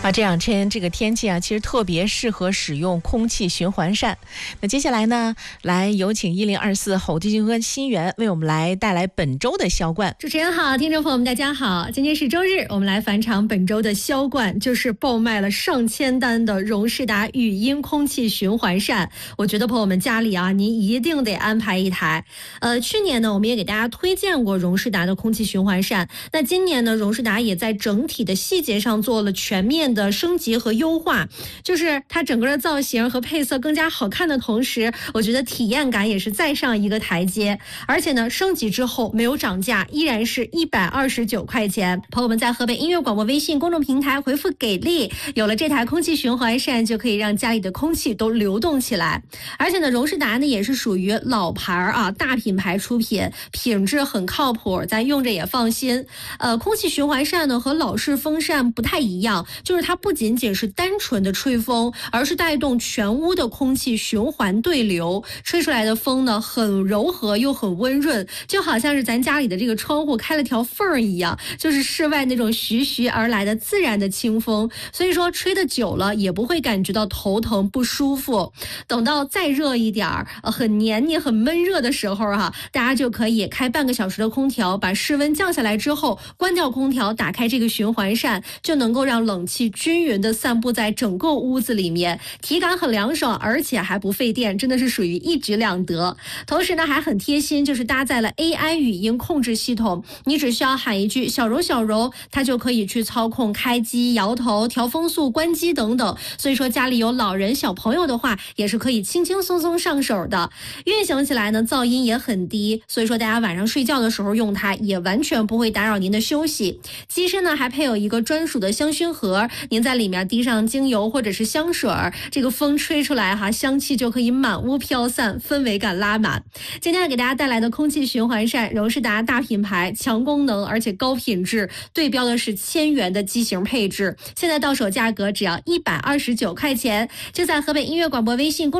这两天这个天气其实特别适合使用空气循环扇。那接下来呢，来有请1024吼地区新源为我们来带来本周的销冠。 主持人好，听众朋友们大家好，今天是周日，我们来返场本周的销冠，就是爆卖了上千单的荣仕达语音空气循环扇。我觉得朋友们家里您一定得安排一台。去年呢，我们也给大家推荐过荣仕达的空气循环扇。那今年呢，荣仕达也在整体的细节上做了全面的升级和优化，就是它整个的造型和配色更加好看的同时，我觉得体验感也是再上一个台阶。而且呢，升级之后没有涨价，依然是129块钱。朋友们在河北音乐广播微信公众平台回复给力，有了这台空气循环扇，就可以让家里的空气都流动起来。而且呢，荣仕达呢也是属于老牌大品牌出品，品质很靠谱，咱用着也放心。空气循环扇呢和老式风扇不太一样，就是它不仅仅是单纯的吹风，而是带动全屋的空气循环对流，吹出来的风呢很柔和又很温润，就好像是咱家里的这个窗户开了条缝儿一样，就是室外那种徐徐而来的自然的清风，所以说吹得久了也不会感觉到头疼不舒服。等到再热一点很黏腻很闷热的时候大家就可以开半个小时的空调，把室温降下来之后关掉空调，打开这个循环扇，就能够让冷气均匀的散布在整个屋子里面，体感很凉爽，而且还不费电，真的是属于一举两得。同时呢还很贴心，就是搭载了 AI 语音控制系统，你只需要喊一句小柔小柔，它就可以去操控开机、摇头、调风速、关机等等。所以说家里有老人小朋友的话，也是可以轻轻松松上手的。运行起来呢噪音也很低，所以说大家晚上睡觉的时候用它也完全不会打扰您的休息。机身呢还配有一个专属的香薰盒，您在里面滴上精油或者是香水，这个风吹出来香气就可以满屋飘散，氛围感拉满。今天给大家带来的空气循环扇，荣仕达大品牌，强功能而且高品质，对标的是1000元的机型配置，现在到手价格只要129块钱，就在河北音乐广播微信公